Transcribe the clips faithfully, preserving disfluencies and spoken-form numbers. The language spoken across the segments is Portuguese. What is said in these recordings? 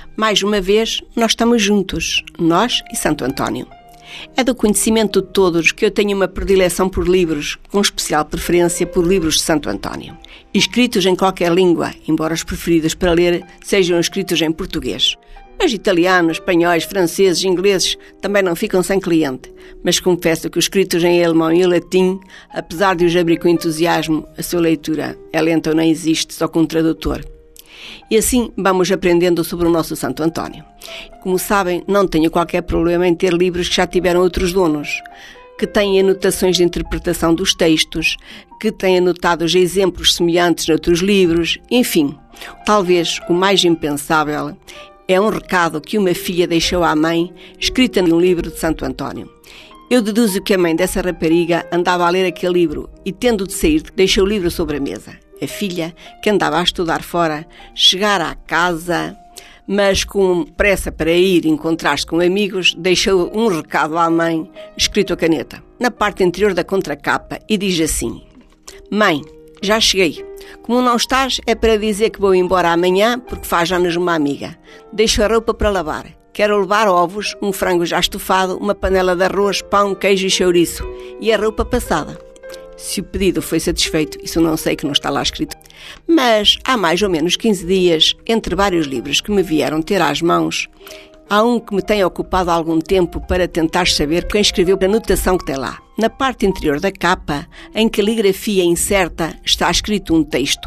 Mais uma vez, nós estamos juntos, nós e Santo António. É do conhecimento de todos que eu tenho uma predileção por livros, com especial preferência por livros de Santo António. Escritos em qualquer língua, embora os preferidos para ler sejam escritos em português. Mas italianos, espanhóis, franceses, ingleses também não ficam sem cliente. Mas confesso que os escritos em alemão e latim, apesar de os abrir com entusiasmo, a sua leitura é lenta ou não existe, só com um tradutor. E assim vamos aprendendo sobre o nosso Santo António. Como sabem, não tenho qualquer problema em ter livros que já tiveram outros donos, que têm anotações de interpretação dos textos, que têm anotados exemplos semelhantes noutros livros, enfim. Talvez o mais impensável é um recado que uma filha deixou à mãe, escrita num livro de Santo António. Eu deduzo que a mãe dessa rapariga andava a ler aquele livro e, tendo de sair, deixou o livro sobre a mesa. A filha, que andava a estudar fora, chegara à casa, mas com pressa para ir encontrar-se com amigos, deixou um recado à mãe, escrito a caneta, na parte interior da contracapa, e diz assim: Mãe, já cheguei. Como não estás, é para dizer que vou embora amanhã, porque faz anos uma amiga. Deixo a roupa para lavar. Quero levar ovos, um frango já estufado, uma panela de arroz, pão, queijo e chouriço, e a roupa passada. Se o pedido foi satisfeito, isso não sei, que não está lá escrito. Mas há mais ou menos quinze dias, entre vários livros que me vieram ter às mãos, há um que me tem ocupado algum tempo para tentar saber quem escreveu a anotação que tem lá. Na parte interior da capa, em caligrafia incerta, está escrito um texto.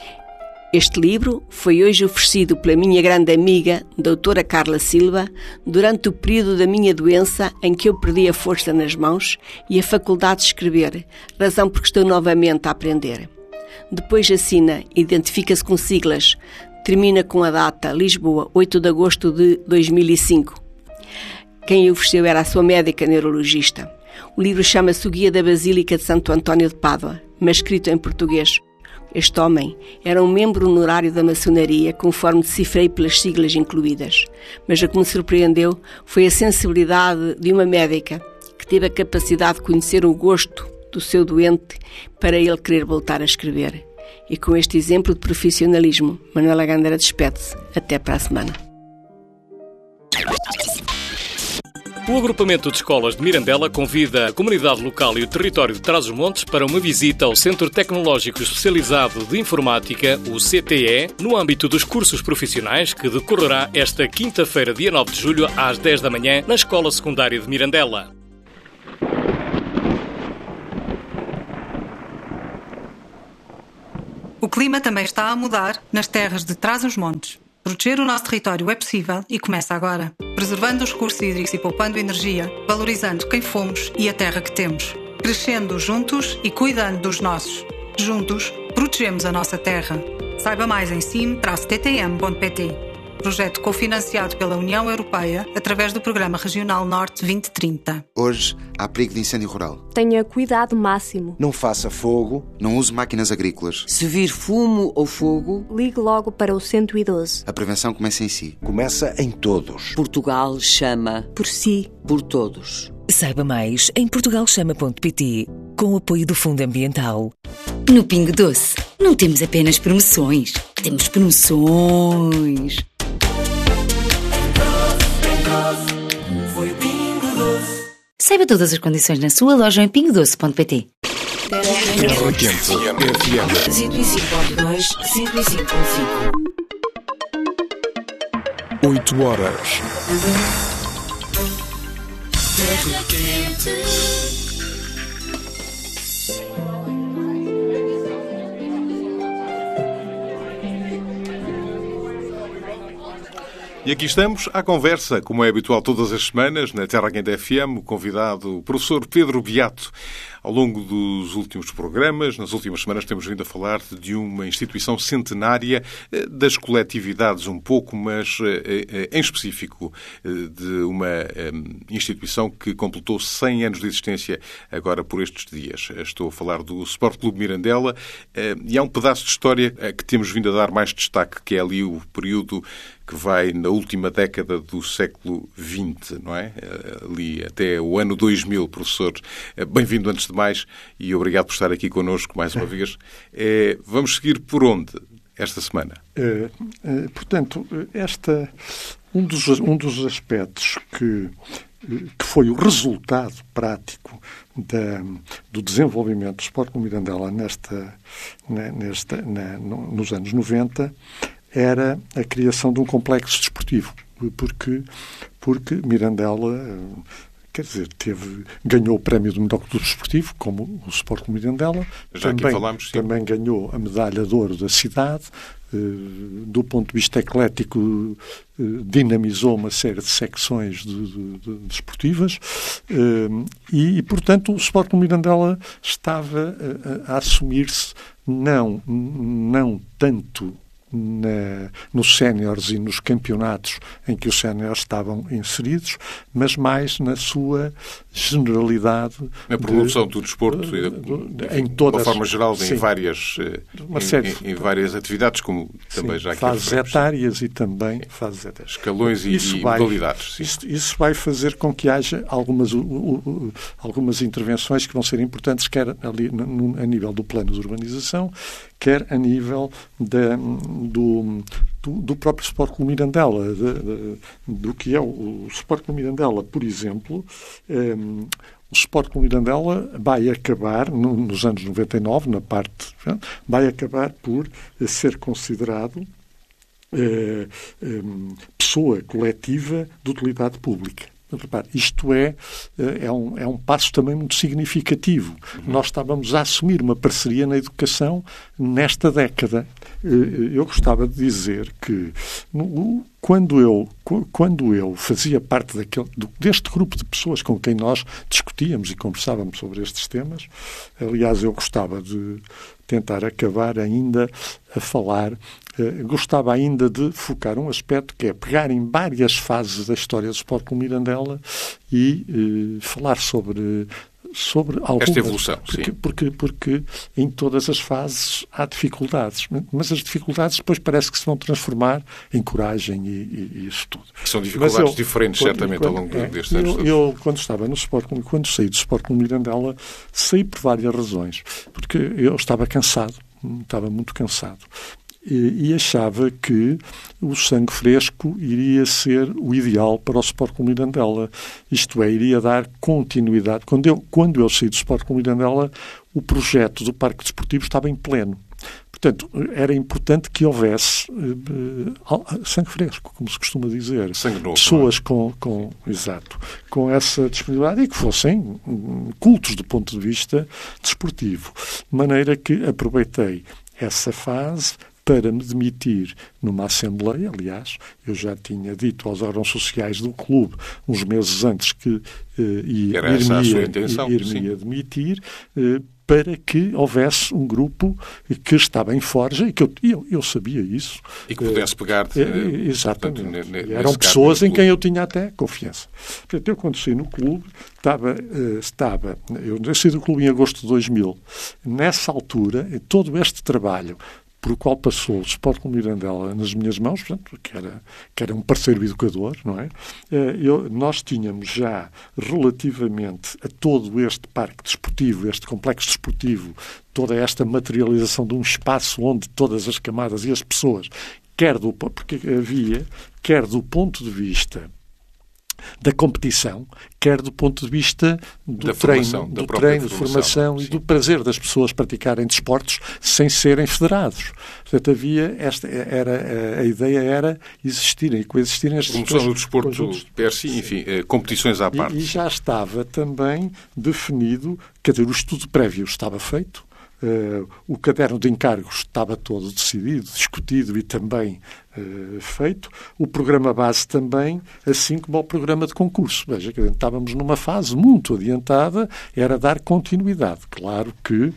Este livro foi hoje oferecido pela minha grande amiga, doutora Carla Silva, durante o período da minha doença em que eu perdi a força nas mãos e a faculdade de escrever, razão porque estou novamente a aprender. Depois assina, identifica-se com siglas, termina com a data Lisboa, oito de agosto de dois mil e cinco. Quem o ofereceu era a sua médica neurologista. O livro chama-se O Guia da Basílica de Santo António de Pádua, mas escrito em português. Este homem era um membro honorário da maçonaria, conforme decifrei pelas siglas incluídas. Mas o que me surpreendeu foi a sensibilidade de uma médica que teve a capacidade de conhecer o gosto do seu doente para ele querer voltar a escrever. E com este exemplo de profissionalismo, Manuela Gandara despede-se. Até para a semana. O agrupamento de escolas de Mirandela convida a comunidade local e o território de Trás-os-Montes para uma visita ao Centro Tecnológico Especializado de Informática, o C T E, no âmbito dos cursos profissionais, que decorrerá esta quinta-feira, dia nove de julho, às dez da manhã, na Escola Secundária de Mirandela. O clima também está a mudar nas terras de Trás-os-Montes. Proteger o nosso território é possível e começa agora. Preservando os recursos hídricos e poupando energia, valorizando quem fomos e a terra que temos. Crescendo juntos e cuidando dos nossos. Juntos, protegemos a nossa terra. Saiba mais em sim traço t t m ponto p t. Projeto cofinanciado pela União Europeia através do Programa Regional Norte vinte trinta. Hoje há perigo de incêndio rural. Tenha cuidado máximo. Não faça fogo. Não use máquinas agrícolas. Se vir fumo ou fogo, ligue logo para o cento e doze. A prevenção começa em si. Começa em todos. Portugal chama por si. Por todos. Saiba mais em portugal chama ponto p t, com o apoio do Fundo Ambiental. No Pingo Doce, não temos apenas promoções, temos promoções. Saiba todas as condições na sua loja em pingo doce ponto p t. Terra Quente F M cento e cinco ponto dois, cento e cinco ponto cinco. oito horas. Terra Quente. E aqui estamos à conversa, como é habitual todas as semanas, na Terra Quente F M, o convidado, o professor Pedro Beato. Ao longo dos últimos programas, nas últimas semanas, temos vindo a falar de uma instituição centenária, das coletividades um pouco, mas em específico de uma instituição que completou cem anos de existência agora por estes dias. Estou a falar do Sport Clube Mirandela e há um pedaço de história que temos vindo a dar mais destaque, que é ali o período que vai na última década do século vinte, não é? Ali até o ano dois mil, professor. Bem-vindo antes de mais e obrigado por estar aqui connosco mais uma vez. É, vamos seguir por onde? esta semana? Uh, uh, portanto, esta, um, dos, um dos aspectos que, que foi o resultado prático da, do desenvolvimento do Sport Clube Mirandela nesta, na, nesta, na, no, nos anos noventa era a criação de um complexo desportivo, porque, porque Mirandela... Quer dizer, teve, ganhou o prémio do melhor clube desportivo, como o Sport Clube Mirandela. Já também, aqui falámos, sim. Também ganhou a medalha de ouro da cidade. Eh, do ponto de vista eclético, eh, dinamizou uma série de secções de, de, de, desportivas. Eh, e, e, portanto, o Sport Clube Mirandela estava a, a assumir-se não, não tanto... Na, nos séniores e nos campeonatos em que os séniores estavam inseridos, mas mais na sua generalidade. Na promoção de, do desporto, de, de, enfim, em todas, de uma forma geral, sim, em, várias, uma série, em, em várias atividades, como sim, também já aqui fases etárias e também fases etárias. Escalões e, e vai, modalidades. Sim. Isso, isso vai fazer com que haja algumas, u, u, algumas intervenções que vão ser importantes, quer ali no, a nível do plano de urbanização, quer a nível da, do, do, do próprio Sport Clube Mirandela, de, de, do que é o, o Sport Clube Mirandela, por exemplo. Um, o Sport Clube Mirandela vai acabar, no, nos anos noventa e nove, na parte, vai acabar por ser considerado uh, um, pessoa coletiva de utilidade pública. Isto é, é, um, é um passo também muito significativo. Uhum. Nós estávamos a assumir uma parceria na educação nesta década. Eu gostava de dizer que quando eu, quando eu fazia parte daquele, deste grupo de pessoas com quem nós discutíamos e conversávamos sobre estes temas, aliás, eu gostava de tentar acabar ainda a falar, eh, gostava ainda de focar um aspecto que é pegar em várias fases da história do Sport Clube Mirandela e eh, falar sobre, sobre algumas... Esta evolução, porque, sim. Porque, porque em todas as fases há dificuldades, mas as dificuldades depois parece que se vão transformar em coragem e, e, e isso tudo. São dificuldades eu, diferentes, quando, certamente, quando, ao longo é, destes anos. Eu, eu, quando estava no Sport Clube, quando saí do Sport Clube Mirandela, saí por várias razões. Porque eu estava cansado, estava muito cansado. E, e achava que o sangue fresco iria ser o ideal para o Sport Clube Mirandela. Isto é, iria dar continuidade. Quando eu, quando eu saí do Sport Clube Mirandela, o projeto do Parque Desportivo estava em pleno. Portanto, era importante que houvesse uh, sangue fresco, como se costuma dizer. Sangue novo. Pessoas é? com, com, exato, com essa disponibilidade e que fossem um, cultos do ponto de vista desportivo. De maneira que aproveitei essa fase para me demitir numa assembleia. Aliás, eu já tinha dito aos órgãos sociais do clube uns meses antes que uh, ia, Era essa a sua intenção, ir-me a demitir, uh, para que houvesse um grupo que estava em forja e que eu, eu, eu sabia isso. E que pudesse pegar... De, uh, exatamente. Portanto, eram pessoas em quem eu tinha até confiança. Portanto, eu quando saí no clube, estava... Uh, estava eu saí do clube em agosto de dois mil. Nessa altura, todo este trabalho por o qual passou o Sport Clube Mirandela nas minhas mãos, portanto, que era, que era um parceiro educador, não é? Eu, nós tínhamos já, relativamente a todo este parque desportivo, este complexo desportivo, toda esta materialização de um espaço onde todas as camadas e as pessoas, quer do, porque havia, quer do ponto de vista da competição, quer do ponto de vista do da treino, formação, do da treino, de formação, formação sim. E do prazer das pessoas praticarem desportos sem serem federados. Portanto, havia esta, era, a ideia era existirem e coexistirem estes promoção do desporto per si, enfim, competições à parte. E, e já estava também definido, quer dizer, o estudo prévio estava feito, Uh, o caderno de encargos estava todo decidido, discutido e também uh, feito. O programa base também, assim como o programa de concurso. Veja, que estávamos numa fase muito adiantada, era dar continuidade. Claro que uh,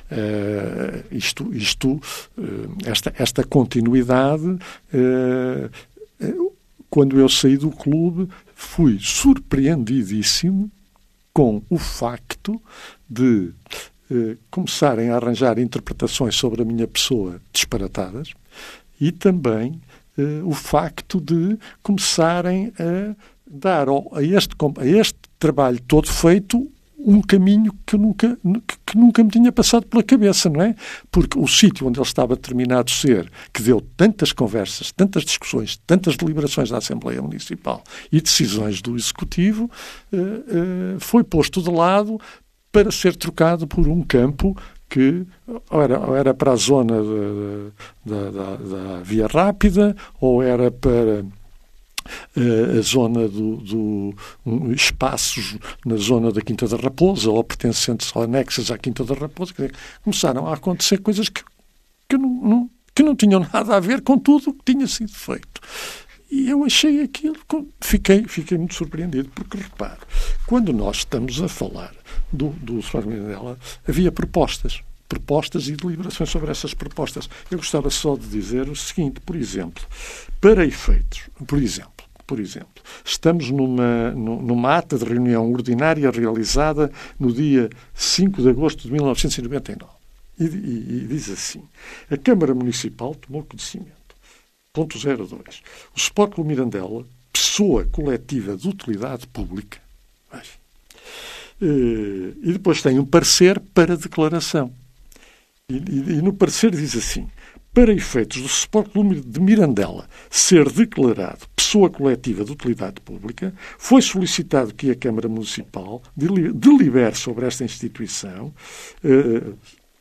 isto, isto uh, esta, esta continuidade, uh, uh, quando eu saí do clube, fui surpreendidíssimo com o facto de começarem a arranjar interpretações sobre a minha pessoa disparatadas e também uh, o facto de começarem a dar ao, a, este, a este trabalho todo feito um caminho que, nunca, que nunca me tinha passado pela cabeça, não é? Porque o sítio onde ele estava determinado ser, que deu tantas conversas, tantas discussões, tantas deliberações da Assembleia Municipal e decisões do Executivo, foi posto de lado para ser trocado por um campo que ou era, ou era para a zona da, da, da Via Rápida, ou era para a zona do, do um, espaços na zona da Quinta da Raposa, ou pertencentes ou anexas à Quinta da Raposa. Quer dizer, começaram a acontecer coisas que, que, não, não, que não tinham nada a ver com tudo o que tinha sido feito. E eu achei aquilo, fiquei, fiquei muito surpreendido, porque, repare, quando nós estamos a falar do, do Sr. Mirandela, havia propostas, propostas e deliberações sobre essas propostas. Eu gostava só de dizer o seguinte, por exemplo, para efeitos, por exemplo, por exemplo, estamos numa, numa ata de reunião ordinária realizada no dia cinco de agosto de mil novecentos e noventa e nove. E, e, e diz assim, a Câmara Municipal tomou conhecimento. Ponto zero dois. O Sport Clube Mirandela, pessoa coletiva de utilidade pública. E depois tem um parecer para declaração. E, e, e no parecer diz assim, para efeitos do Sport Clube de Mirandela ser declarado pessoa coletiva de utilidade pública, foi solicitado que a Câmara Municipal delibere sobre esta instituição, uh,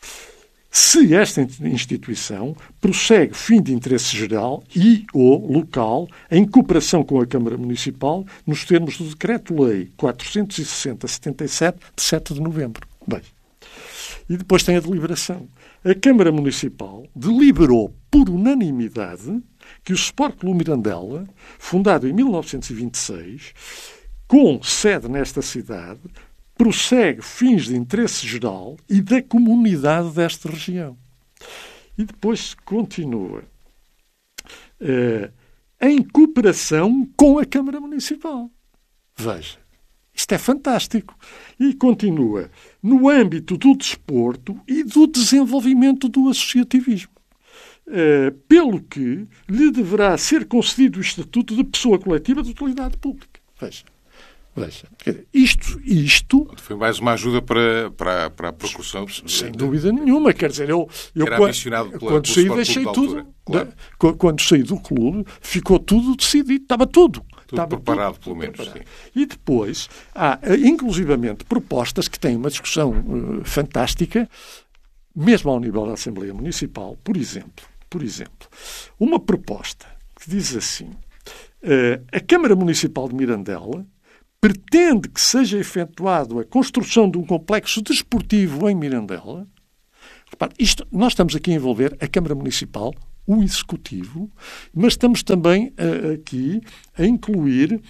se esta instituição prossegue fim de interesse geral e ou local em cooperação com a Câmara Municipal nos termos do Decreto-Lei quatrocentos e sessenta barra setenta e sete de sete de novembro. Bem, e depois tem a deliberação. A Câmara Municipal deliberou por unanimidade que o Sport Clube Mirandela, fundado em mil novecentos e vinte e seis, com sede nesta cidade, prossegue fins de interesse geral e da comunidade desta região. E depois continua. Uh, em cooperação com a Câmara Municipal. Veja, isto é fantástico. E continua. No âmbito do desporto e do desenvolvimento do associativismo. Uh, pelo que lhe deverá ser concedido o estatuto de pessoa coletiva de utilidade pública. Veja. Veja, isto, isto... Foi mais uma ajuda para, para, para a percussão. Sem dúvida nenhuma. Quer dizer, eu, eu era quando, pela, quando saí deixei tudo... Claro. Da, quando saí do clube, ficou tudo decidido. Estava tudo. Tudo Estava preparado, tudo, pelo tudo menos. Preparado. E depois há, inclusivamente, propostas que têm uma discussão uh, fantástica, mesmo ao nível da Assembleia Municipal. Por exemplo, por exemplo, uma proposta que diz assim, uh, a Câmara Municipal de Mirandela pretende que seja efetuada a construção de um complexo desportivo em Mirandela. Repare, isto, nós estamos aqui a envolver a Câmara Municipal, o Executivo, mas estamos também uh, aqui a incluir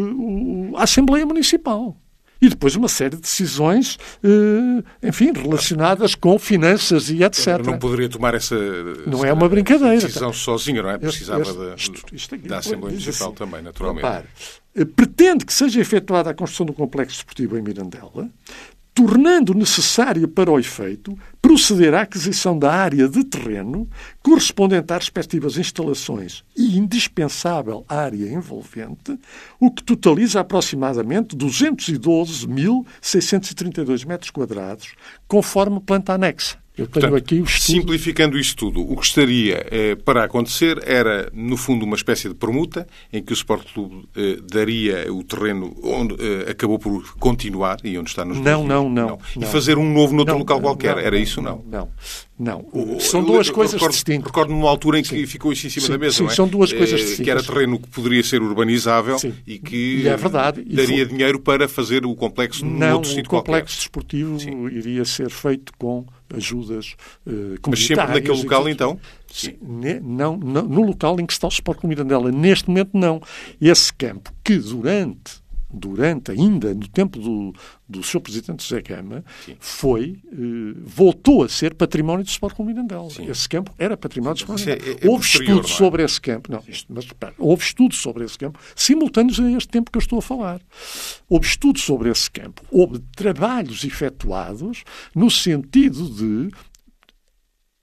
uh, a Assembleia Municipal. E depois uma série de decisões, uh, enfim, relacionadas com finanças e etcétera. Não poderia tomar essa, não é uma brincadeira, decisão tá? sozinho, não é? Precisava este, da, isto, isto aqui, da Assembleia Municipal assim, também, naturalmente. Repare, pretende que seja efetuada a construção do complexo desportivo em Mirandela, tornando necessário para o efeito proceder à aquisição da área de terreno correspondente às respectivas instalações e indispensável área envolvente, o que totaliza aproximadamente duzentos e doze mil seiscentos e trinta e dois metros quadrados, conforme planta anexa. Eu tenho Portanto, aqui o estudo. Simplificando isto tudo, o que estaria eh, para acontecer era, no fundo, uma espécie de permuta em que o Sport Clube eh, daria o terreno onde eh, acabou por continuar e onde está nos não, não, não, não. não. E fazer um novo noutro não, local não, qualquer. Não, era isso, não? Não, não. não. São duas eu, coisas recordo, distintas. Recordo numa altura em que sim. ficou isso em cima sim, da mesa, sim, não é? São duas coisas eh, distintas. Que era terreno que poderia ser urbanizável sim. e que e é verdade. E daria foi... dinheiro para fazer o complexo num não, outro sítio qualquer. Não, o complexo desportivo sim. iria ser feito com ajudas uh, comunitárias. Mas sempre naquele local, então? Sim. Não, não, no local em que está o Sport Clube Mirandela. Neste momento, não. Esse campo que durante, durante ainda no tempo do, do seu Presidente José Gama, sim. foi, uh, voltou a ser património do Sport Clube Mirandela. Sim. Esse campo era património do Sport Clube Mirandela. É, é houve estudos é? sobre esse campo. Não, isto, mas, pera, houve estudos sobre esse campo, simultâneos a este tempo que eu estou a falar. Houve estudos sobre esse campo. Houve trabalhos efetuados no sentido de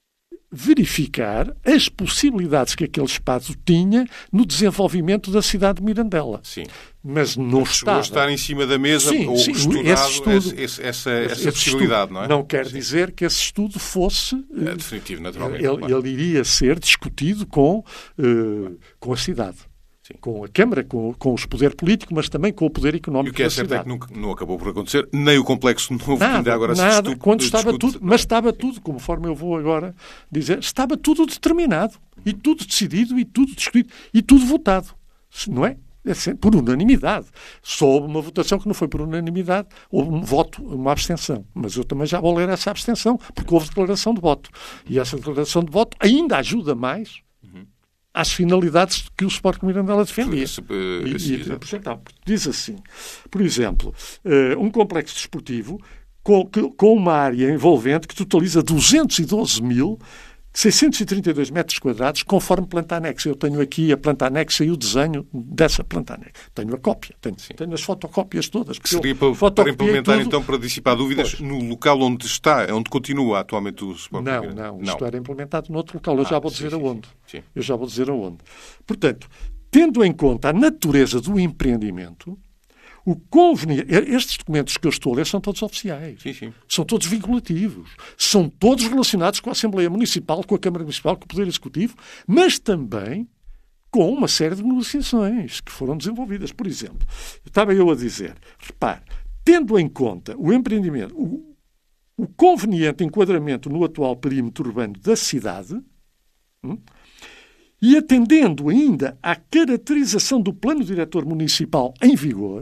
verificar as possibilidades que aquele espaço tinha no desenvolvimento da cidade de Mirandela. Sim. Mas não Chegou estava. a estar em cima da mesa sim, ou sim, estudado esse estudo, esse, esse, essa, essa esse possibilidade, estudo não é? Não quer sim. dizer que esse estudo fosse... É definitivo, naturalmente. Ele, claro. ele iria ser discutido com, uh, com a cidade. Sim. Com a Câmara, com, com os poderes políticos, mas também com o poder económico da cidade. E o que é certo é que nunca, não acabou por acontecer, nem o complexo novo nada, que ainda agora se nada, discute, quando estava discute, tudo, mas estava tudo, conforme eu vou agora dizer, estava tudo determinado, e tudo decidido, e tudo discutido, e tudo votado, não é? É sempre, por unanimidade. Sob uma votação que não foi por unanimidade, houve um voto, uma abstenção. Mas eu também já vou ler essa abstenção, porque houve declaração de voto. E essa declaração de voto ainda ajuda mais uhum. às finalidades que o Sport Mirandela defendia. Esse, uh, e, esse, e, então, diz assim, por exemplo, uh, um complexo desportivo com, com uma área envolvente que totaliza duzentos e doze mil seiscentos e trinta e dois metros quadrados, conforme planta anexa. Eu tenho aqui a planta anexa e o desenho dessa planta anexa. Tenho a cópia, tenho, tenho as fotocópias todas. Seria para, para implementar, tudo. então, para dissipar dúvidas, pois. No local onde está, onde continua atualmente o Sport Não, não, não, não. Isto era implementado noutro local. Eu ah, já vou dizer sim, aonde. Sim, sim. Eu já vou dizer aonde. Portanto, tendo em conta a natureza do empreendimento, o conveniente... Estes documentos que eu estou a ler são todos oficiais. Sim, sim. São todos vinculativos. São todos relacionados com a Assembleia Municipal, com a Câmara Municipal, com o Poder Executivo, mas também com uma série de negociações que foram desenvolvidas. Por exemplo, estava eu a dizer, repare, tendo em conta o empreendimento, o, o conveniente enquadramento no atual perímetro urbano da cidade... Hum, e atendendo ainda à caracterização do plano diretor municipal em vigor,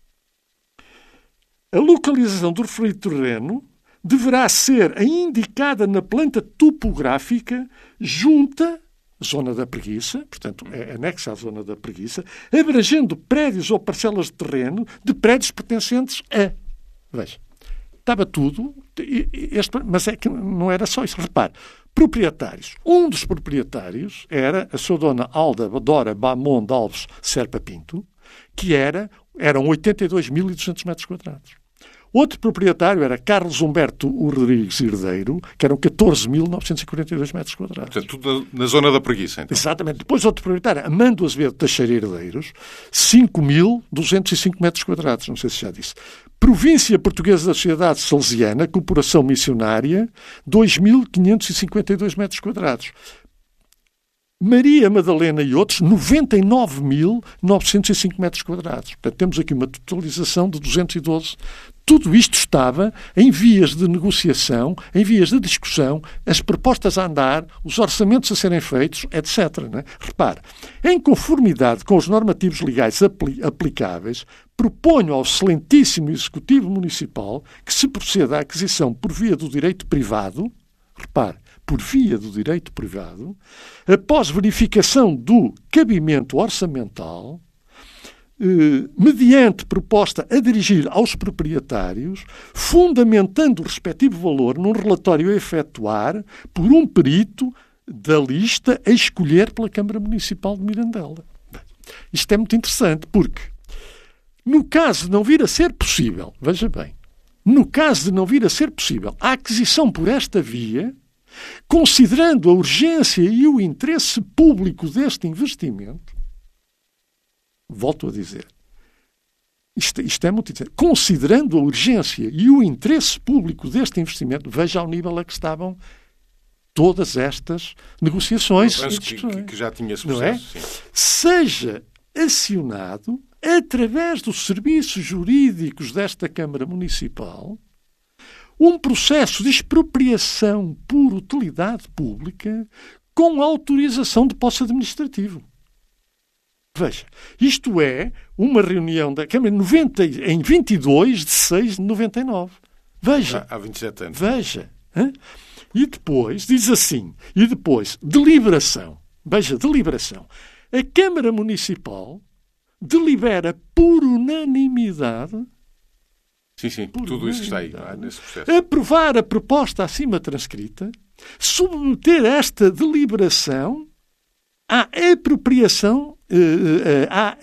a localização do referido terreno deverá ser indicada na planta topográfica junta à zona da preguiça, portanto, é anexa à zona da preguiça, abrangendo prédios ou parcelas de terreno de prédios pertencentes a... Veja, estava tudo, este, mas é que não era só isso. Repare, proprietários. Um dos proprietários era a sua dona Alda Dora Bamond Alves Serpa Pinto, que era, eram oitenta e dois mil e duzentos metros quadrados. Outro proprietário era Carlos Humberto Rodrigues Herdeiro, que eram catorze mil novecentos e quarenta e dois metros quadrados. Portanto, tudo na zona da preguiça, então. Exatamente. Depois outro proprietário, Amando Azevedo Teixeira Herdeiros, cinco mil duzentos e cinco metros quadrados, não sei se já disse. Província Portuguesa da Sociedade Salesiana, Corporação Missionária, dois mil quinhentos e cinquenta e dois metros quadrados. Maria Madalena e outros, noventa e nove mil novecentos e cinco metros quadrados. Portanto, temos aqui uma totalização de duzentos e doze. Tudo isto estava em vias de negociação, em vias de discussão, as propostas a andar, os orçamentos a serem feitos, etcétera. Né? Repare, em conformidade com os normativos legais apli- aplicáveis, proponho ao excelentíssimo Executivo Municipal que se proceda à aquisição por via do direito privado, repare, por via do direito privado, após verificação do cabimento orçamental, eh, mediante proposta a dirigir aos proprietários, fundamentando o respectivo valor num relatório a efetuar por um perito da lista a escolher pela Câmara Municipal de Mirandela. Bem, isto é muito interessante, porque no caso de não vir a ser possível, veja bem, no caso de não vir a ser possível a aquisição por esta via, considerando a urgência e o interesse público deste investimento, volto a dizer, isto, isto é muito interessante, considerando a urgência e o interesse público deste investimento, veja ao nível a que estavam todas estas negociações e discussões. Que, que já tinha esse processo, não é? Sim. Seja acionado através dos serviços jurídicos desta Câmara Municipal um processo de expropriação por utilidade pública com autorização de posse administrativo. Veja, isto é uma reunião da Câmara noventa, em vinte e dois de seis de noventa e nove. Veja. Há vinte e sete anos. Veja. Hein? E depois, diz assim, e depois, deliberação. Veja, deliberação. A Câmara Municipal delibera por unanimidade. Sim, sim, tudo isso está aí, nesse processo. Aprovar a proposta acima transcrita, submeter esta deliberação à apropriação, à,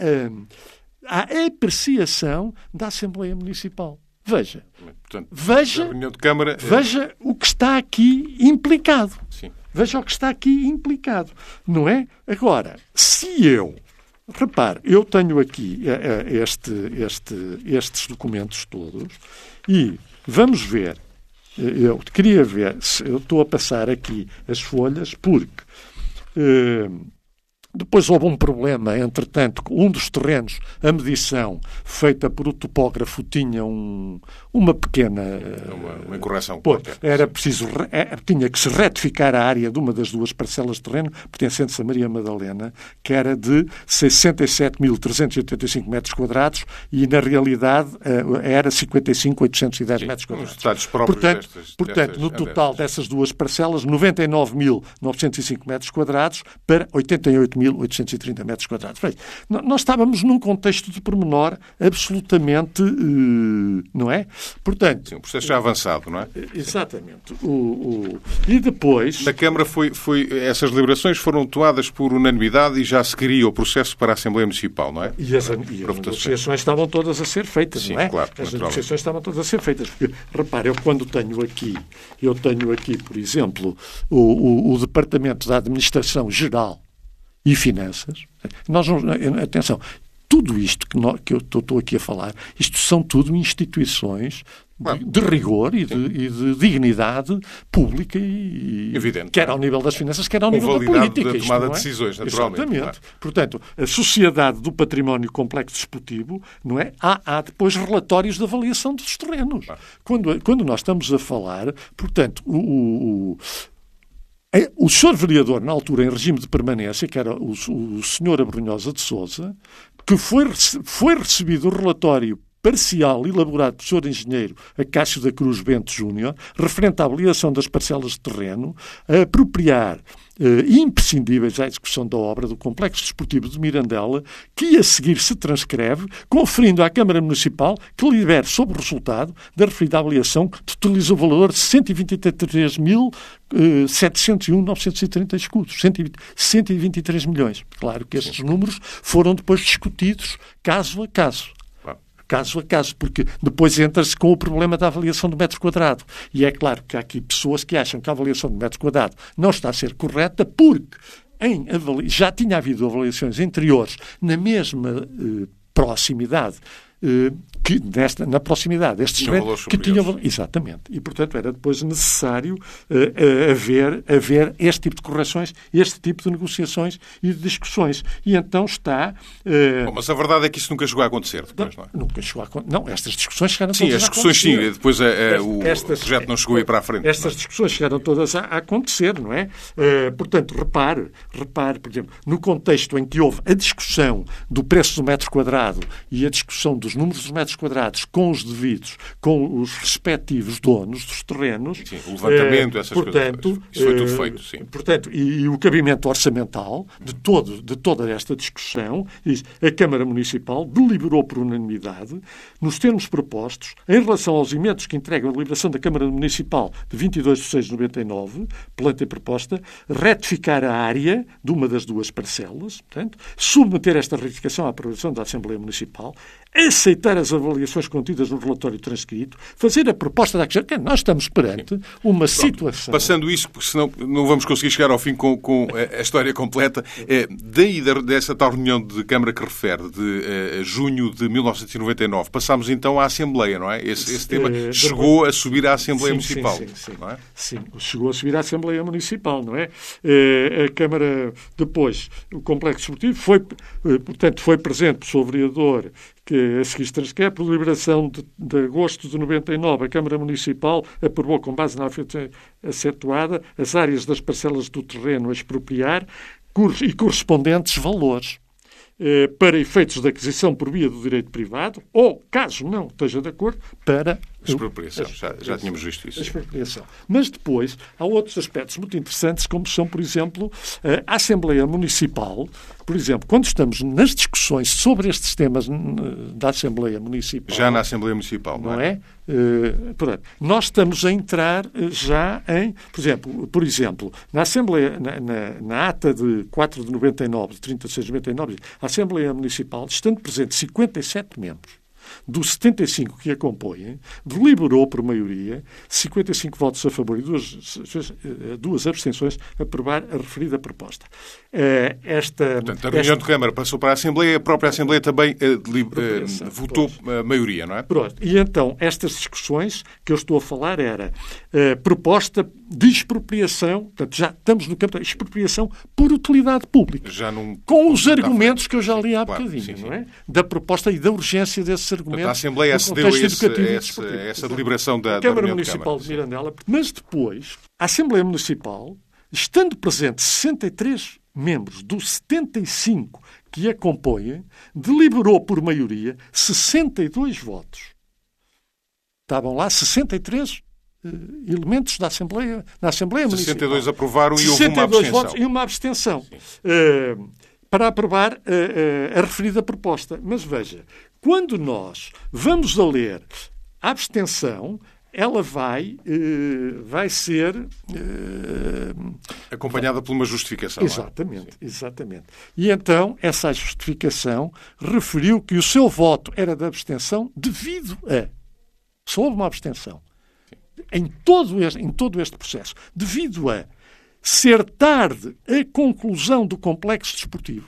à apreciação da Assembleia Municipal. Veja, Portanto, veja, a reunião de Câmara, veja o que está aqui implicado. Sim. veja o que está aqui implicado, não é? Agora, se eu... Repare, eu tenho aqui este, este, estes documentos todos e vamos ver, eu queria ver, eu estou a passar aqui as folhas porque eh, depois houve um problema, entretanto, um dos terrenos, a medição feita por o topógrafo tinha um, uma pequena... Uma, uma incorreção. Pô, era preciso, é, tinha que se retificar a área de uma das duas parcelas de terreno pertencentes a Maria Madalena, que era de sessenta e sete mil trezentos e oitenta e cinco metros quadrados e, na realidade, era cinquenta e cinco mil oitocentos e dez Sim, metros quadrados. Os detalhes próprios portanto, destas, portanto destas no total dessas duas parcelas, noventa e nove mil novecentos e cinco metros quadrados para oitenta e oito mil oitocentos e trinta metros quadrados. Bem, nós estávamos num contexto de pormenor absolutamente, não é? Portanto... Sim, o processo já avançado, não é? Exatamente. O, o... E depois... Na Câmara, foi, foi, essas deliberações foram tomadas por unanimidade e já se queria o processo para a Assembleia Municipal, não é? E as, e as negociações estavam todas a ser feitas, Sim, não é? Claro, as negociações estavam todas a ser feitas. Porque, repare, eu quando tenho aqui, eu tenho aqui, por exemplo, o, o, o Departamento da Administração Geral e Finanças, nós não, atenção, tudo isto que, nós, que eu estou aqui a falar, isto são tudo instituições de, de rigor e de, e de dignidade pública e, Evidente, quer ao nível das finanças, quer ao nível da política. Da tomada isto, de decisões, naturalmente. Exatamente. Claro. Portanto, a Sociedade do Património Complexo Desportivo, não é? Há, há depois relatórios de avaliação dos terrenos. Claro. Quando, quando nós estamos a falar, portanto, o, o, o O senhor vereador, na altura, em regime de permanência, que era o, o senhor Abrunhosa de Sousa, que foi, foi recebido o relatório parcial elaborado pelo senhor engenheiro Acácio da Cruz Bento Júnior, referente à avaliação das parcelas de terreno, a apropriar eh, imprescindíveis à execução da obra do Complexo Desportivo de Mirandela, que a seguir se transcreve, conferindo à Câmara Municipal que libere sobre o resultado da referida avaliação que totaliza o valor de cento e vinte e três mil setecentos e um mil novecentos e trinta escudos, cento e vinte e três milhões. Claro que estes números foram depois discutidos caso a caso. Caso a caso, porque depois entra-se com o problema da avaliação do metro quadrado. E é claro que há aqui pessoas que acham que a avaliação do metro quadrado não está a ser correta porque em avali... já tinha havido avaliações anteriores na mesma eh, proximidade, eh, que nesta, na proximidade destes terrenos que tinham... Exatamente. E, portanto, era depois necessário uh, haver, haver este tipo de correções, este tipo de negociações e de discussões. E então está... Uh... Bom, mas a verdade é que isso nunca chegou a acontecer depois, não é? Nunca chegou a acontecer. Não, estas discussões chegaram sim, todas as discussões, a acontecer. Sim, depois é, é, o estas, projeto não chegou a ir para a frente. Estas discussões chegaram todas a, a acontecer, não é? Uh, portanto, repare, repare, por exemplo, no contexto em que houve a discussão do preço do metro quadrado e a discussão dos números dos metros quadrados com os devidos, com os respectivos donos dos terrenos. Sim, o levantamento, eh, essas portanto, coisas. Isso foi tudo eh, feito, sim. Portanto, e, e o cabimento orçamental de, todo, de toda esta discussão, diz, a Câmara Municipal deliberou por unanimidade, nos termos propostos, em relação aos emendos que entregam a deliberação da Câmara Municipal de vinte e dois de seis de noventa e nove, planta e proposta, retificar a área de uma das duas parcelas, portanto, submeter esta retificação à aprovação da Assembleia Municipal, aceitar as avaliações contidas no relatório transcrito, fazer a proposta da questão, que nós estamos perante uma Pronto, situação... Passando isso, porque senão não vamos conseguir chegar ao fim com, com a história completa, é, daí dessa tal reunião de Câmara que refere, de é, junho de mil novecentos e noventa e nove, passámos então à Assembleia, não é? Esse, esse tema é, chegou a subir à Assembleia sim, Municipal, sim, sim, sim. não é? Sim, chegou a subir à Assembleia Municipal, não é? é a Câmara, depois, o Complexo Desportivo, foi, portanto, foi presente o senhor vereador, que a seguir se transcreve, por deliberação de, de agosto de noventa e nove, a Câmara Municipal aprovou, com base na acentuada, as áreas das parcelas do terreno a expropriar e correspondentes valores eh, para efeitos de aquisição por via do direito privado ou, caso não esteja de acordo, para... Expropriação, já, já tínhamos visto isso. Expropriação. Mas depois há outros aspectos muito interessantes, como são, por exemplo, a Assembleia Municipal. Por exemplo, quando estamos nas discussões sobre estes temas da Assembleia Municipal... Já na Assembleia Municipal, não, não é? é? Uh, portanto, nós estamos a entrar já em... Por exemplo, por exemplo na Assembleia, na, na, na ata de quatro de noventa e nove, de trinta e seis de noventa e nove, a Assembleia Municipal, estando presente cinquenta e sete membros, dos setenta e cinco que a compõem, deliberou por maioria, cinquenta e cinco votos a favor e duas, duas abstenções, aprovar a referida proposta. Esta, Portanto, a reunião esta... de Câmara passou para a Assembleia, a própria Assembleia também uh, li, uh, votou pois. a maioria, não é? Pronto. E então, estas discussões que eu estou a falar era uh, proposta de expropriação, portanto, já estamos no campo da expropriação por utilidade pública, já num, com os argumentos que eu já li há claro, bocadinho, sim, sim. não é? Da proposta e da urgência desses argumentos. Portanto, a Assembleia acedeu a esse, essa, essa deliberação da, a Câmara da Municipal de, de Mirandela, mas depois, a Assembleia Municipal, estando presente sessenta e três membros dos setenta e cinco que a compõem, deliberou por maioria sessenta e dois votos. Estavam lá sessenta e três uh, elementos da Assembleia, na Assembleia Municipal. sessenta e dois aprovaram e houve uma abstenção. votos e uma abstenção uh, para aprovar uh, uh, a referida proposta. Mas veja, quando nós vamos a ler a abstenção, ela vai, uh, vai ser... Uh, acompanhada por uma justificação. Exatamente, é? exatamente. E então, essa justificação referiu que o seu voto era de abstenção devido a... Só houve uma abstenção. Em todo, este, em todo este processo. Devido a ser tarde a conclusão do complexo desportivo.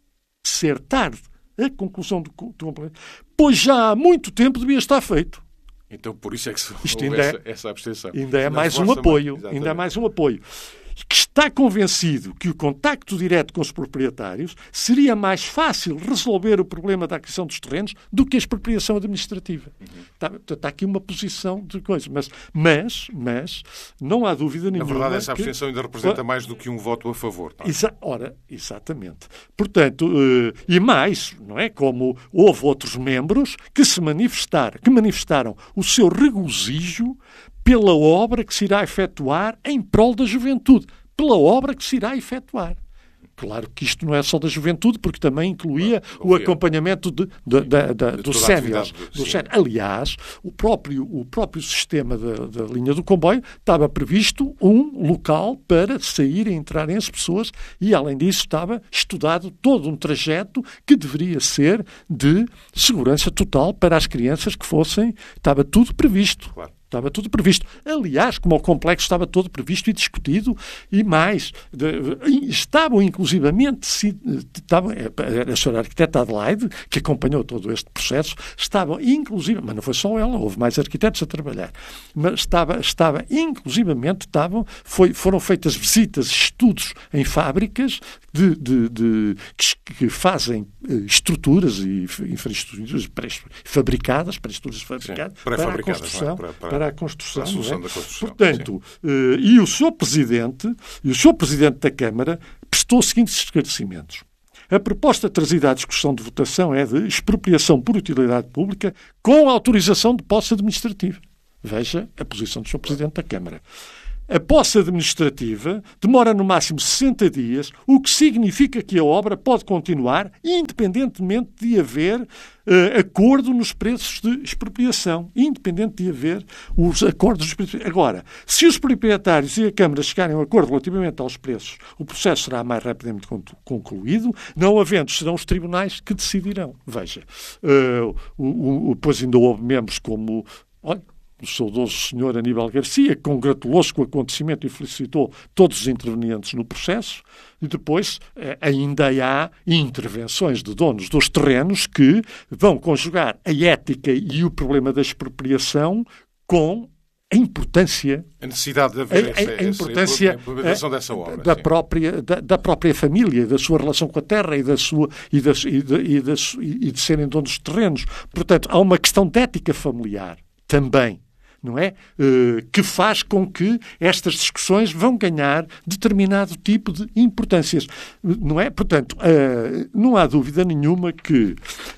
Ser tarde a conclusão do, do complexo. Pois já há muito tempo devia estar feito. Então, por isso é que se Isto houve ainda essa, é, essa abstenção. Ainda é mais um apoio. Mais, ainda é mais um apoio. Que está convencido que o contacto direto com os proprietários seria mais fácil resolver o problema da aquisição dos terrenos do que a expropriação administrativa. Uhum. Está, está aqui uma posição de coisa. Mas, mas, mas não há dúvida nenhuma... Na verdade, essa abstenção que... ainda representa mais do que um voto a favor. Não é? Exa... Ora, exatamente. Portanto, uh, e mais, não é? Como houve outros membros que se manifestaram, que manifestaram o seu regozijo pela obra que se irá efetuar em prol da juventude. Pela obra que se irá efetuar. Claro que isto não é só da juventude, porque também incluía claro, o acompanhamento de, de, de, de, de dos séniores. Aliás, o próprio, o próprio sistema da, da linha do comboio estava previsto um local para sair e entrarem as pessoas e, além disso, estava estudado todo um trajeto que deveria ser de segurança total para as crianças que fossem... Estava tudo previsto. Claro. Estava tudo previsto. Aliás, como o complexo estava todo previsto e discutido, e mais, de, estavam inclusivamente, se, estavam, a senhora arquiteta Adelaide, que acompanhou todo este processo, estavam inclusive, mas não foi só ela, houve mais arquitetos a trabalhar, mas estava, estava inclusivamente, estavam, foi, foram feitas visitas, estudos em fábricas de, de, de, que, que fazem estruturas e infraestruturas fabricadas, para estruturas fabricadas, Sim, para a construção, para, para, para a construção. A é? da construção. Portanto, uh, e o senhor Presidente, e o senhor Presidente da Câmara prestou os seguintes esclarecimentos. A proposta trazida à discussão de votação é de expropriação por utilidade pública com autorização de posse administrativa. Veja a posição do senhor Presidente da Câmara. A posse administrativa demora no máximo sessenta dias, o que significa que a obra pode continuar independentemente de haver uh, acordo nos preços de expropriação. Independente de haver os acordos de expropriação. Agora, se os proprietários e a Câmara chegarem a um acordo relativamente aos preços, o processo será mais rapidamente concluído. Não havendo, serão os tribunais que decidirão. Veja, uh, o, o, pois ainda houve membros como... Olha, o saudoso senhor Aníbal Garcia, que congratulou-se com o acontecimento e felicitou todos os intervenientes no processo, e depois eh, ainda há intervenções de donos dos terrenos que vão conjugar a ética e o problema da expropriação com a importância... A necessidade de haver a, essa, a importância essa implementação dessa obra. Da própria, da, da própria família, da sua relação com a terra e, da sua, e, da, e, de, e, da, e de serem donos dos terrenos. Portanto, há uma questão de ética familiar também. Não é? Uh, que faz com que estas discussões vão ganhar determinado tipo de importâncias. Não é? Portanto, uh, não há dúvida nenhuma que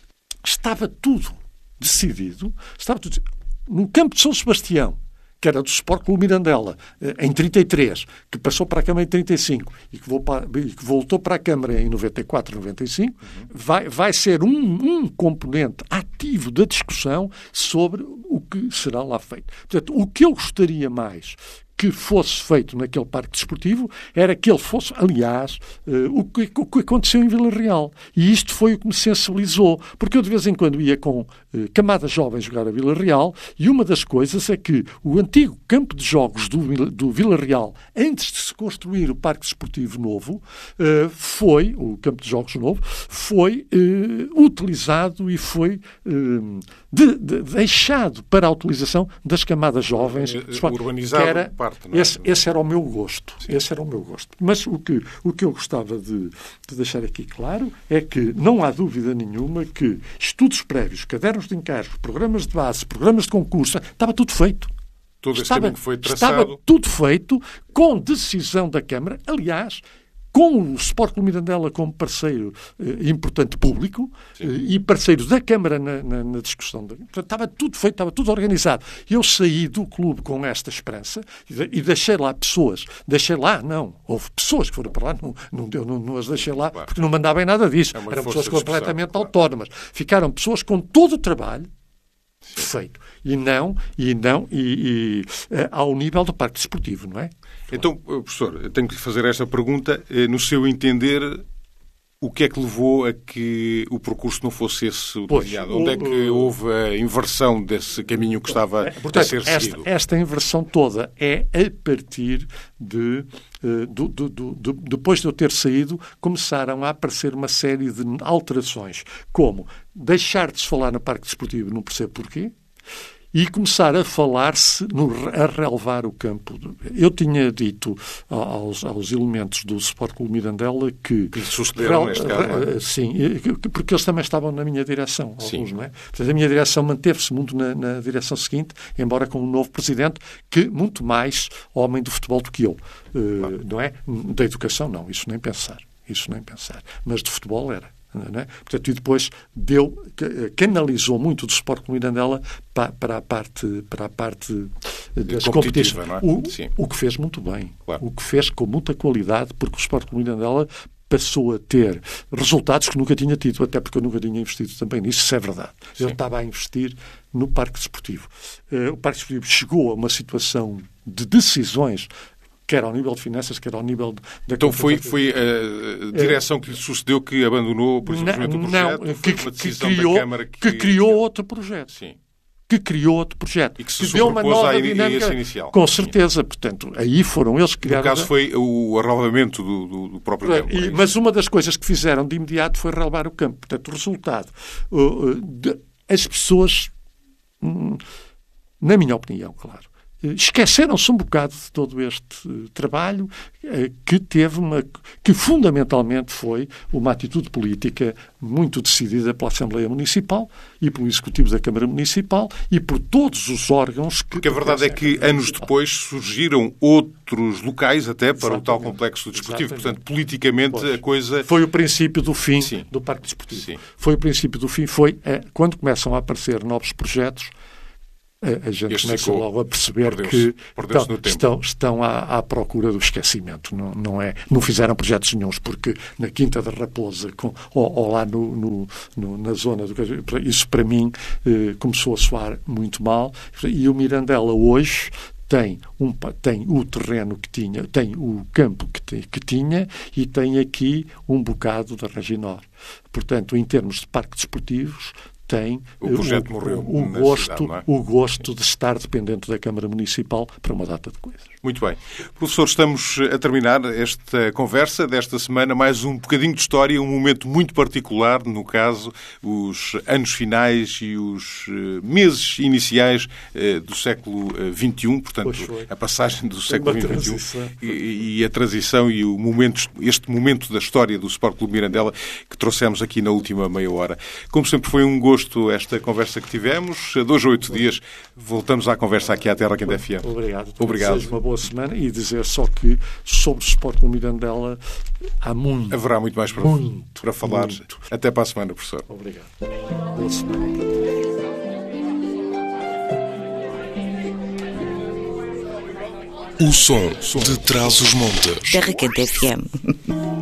estava tudo decidido, estava tudo decidido. No campo de São Sebastião, que era do Sport Clube Mirandela, em trinta e três, que passou para a Câmara em trinta e cinco e que, para, e que voltou para a Câmara em noventa e quatro, noventa e cinco, uhum. vai, vai ser um, um componente ativo da discussão sobre o que será lá feito. Portanto, o que eu gostaria mais que fosse feito naquele parque desportivo era que ele fosse, aliás, uh, o, que, o que aconteceu em Vila Real. E isto foi o que me sensibilizou, porque eu de vez em quando ia com uh, camadas jovens jogar a Vila Real, e uma das coisas é que o antigo campo de jogos do, do Vila Real, antes de se construir o parque desportivo novo, uh, foi, o campo de jogos novo, foi uh, utilizado e foi uh, de, de, deixado para a utilização das camadas jovens. Urbanizado, que era, parte, não é? esse, esse era o meu gosto. Sim. Esse era o meu gosto. Mas o que, o que eu gostava de, de deixar aqui claro é que não há dúvida nenhuma que estudos prévios, cadernos de encargos, programas de base, programas de concurso, estava tudo feito. Todo esse estava, caminho foi traçado. Estava tudo feito com decisão da Câmara, aliás, com o Sport Clube Mirandela como parceiro eh, importante público eh, e parceiro da Câmara na, na, na discussão. Da, portanto, estava tudo feito, estava tudo organizado. Eu saí do clube com esta esperança e, de, e deixei lá pessoas. Deixei lá, não. Houve pessoas que foram para lá, não, não, eu não, não as deixei lá claro. porque não mandava em nada disso. É Eram pessoas completamente claro. autónomas. Ficaram pessoas com todo o trabalho feito. E não, e não, e, e uh, ao nível do parque desportivo, não é? Então, professor, eu tenho que lhe fazer esta pergunta. No seu entender, o que é que levou a que o percurso não fosse esse utilizado? Pois, Onde é que houve a inversão desse caminho que estava portanto, a ser seguido? Esta, esta inversão toda é a partir de, uh, do, do, do, do, depois de eu ter saído, começaram a aparecer uma série de alterações, como deixar de se falar no parque desportivo, não percebo porquê, e começar a falar-se, no, a relevar o campo. Eu tinha dito aos, aos elementos do Sport Clube Mirandela que... Que sucederam neste caso. Sim, porque eles também estavam na minha direção, alguns, não é? Portanto, a minha direção manteve-se muito na, na direção seguinte, embora com um novo presidente, que muito mais homem do futebol do que eu. Claro. Uh, não é? Da educação, não. Isso nem pensar. Isso nem pensar. Mas de futebol era. Não é? Portanto, e depois deu, canalizou muito do Sport Clube Mirandela para, para a parte, para a parte das competições. Não é? o, o que fez muito bem. Claro. O que fez com muita qualidade, porque o Sport Clube Mirandela passou a ter resultados que nunca tinha tido, até porque eu nunca tinha investido também nisso, isso é verdade. Sim. Eu estava a investir no parque desportivo. Uh, o parque desportivo chegou a uma situação de decisões, quer ao nível de finanças, quer ao nível da... Então foi, foi a direção que lhe sucedeu que abandonou, por exemplo, o projeto? Não, que, que, criou, que... que criou outro projeto. Sim. Que criou outro projeto. E que se que deu uma nova dinâmica. Inicial. Com certeza. Portanto, aí foram eles que criaram... No caso foi o arrelavamento do, do, do próprio campo. E, mas uma das coisas que fizeram de imediato foi relevar o campo. Portanto, o resultado... Uh, de, as pessoas, hum, na minha opinião, claro, esqueceram-se um bocado de todo este uh, trabalho uh, que teve uma... que fundamentalmente foi uma atitude política muito decidida pela Assembleia Municipal e pelo Executivo da Câmara Municipal e por todos os órgãos que... Porque a verdade é que anos depois surgiram outros locais até para Exatamente. O tal complexo desportivo. Exatamente. Portanto, politicamente pois. A coisa... Foi o princípio do fim Sim. do Parque Desportivo. Sim. Foi o princípio do fim. Foi é, quando começam a aparecer novos projetos, a gente este começa ficou, logo a perceber que estão, estão, estão à, à procura do esquecimento. Não, não, é, não fizeram projetos nenhuns, porque na Quinta da Raposa com, ou, ou lá no, no, no, na zona do... Isso, para mim, eh, começou a soar muito mal. E o Mirandela, hoje, tem, um, tem o terreno que tinha, tem o campo que, te, que tinha e tem aqui um bocado da Reginor. Portanto, em termos de parques desportivos, tem o, projeto o, morreu o, gosto, cidade, não é? o gosto de estar dependente da Câmara Municipal para uma data de coisas. Muito bem. Professor, estamos a terminar esta conversa desta semana, mais um bocadinho de história, um momento muito particular, no caso, os anos finais e os meses iniciais do século vinte e um, portanto, a passagem do século vinte e um e, e a transição e o momento, este momento da história do Sport Clube Mirandela que trouxemos aqui na última meia hora. Como sempre, foi um gosto esta conversa que tivemos. De hoje a oito dias voltamos à conversa aqui à Terra Quente F M. Obrigado. Obrigado. Uma boa semana e dizer só que sobre o Sport Clube Mirandela há muito. Haverá muito mais para, muito, para falar. Muito. Até para a semana, professor. Obrigado. Boa semana. O som de Trás-os-Montes. Terra Quente F M.